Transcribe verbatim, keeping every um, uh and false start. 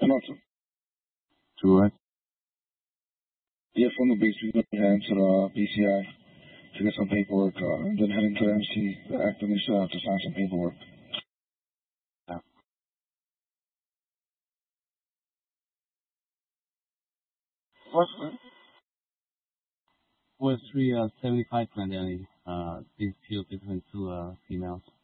Not To what? yeah, from the base, we went heading to the B C I to get some paperwork, uh, and then heading to the M C. The actor needs to, uh, to sign some paperwork. Yeah. What? Was three uh, seventy-five Glendale, uh, these two between two uh, females.